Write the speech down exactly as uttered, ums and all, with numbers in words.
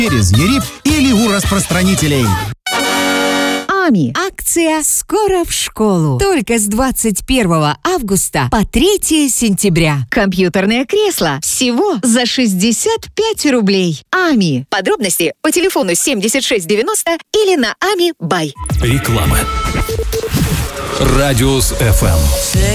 через ЕРИП или у распространителей. АМИ. Акция «Скоро в школу». Только с двадцать первого августа по третьего сентября. Компьютерное кресло всего за шестьдесят пять рублей. АМИ. Подробности по телефону семьдесят шесть девяносто или на ами бай. Реклама. Радиус эф эм.